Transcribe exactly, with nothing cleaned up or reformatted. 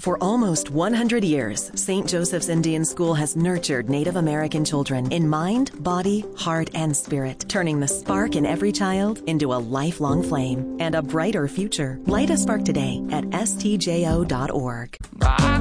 For almost one hundred years, Saint Joseph's Indian School has nurtured Native American children in mind, body, heart, and spirit, turning the spark in every child into a lifelong flame and a brighter future. Light a spark today at S T J O dot org. Bye.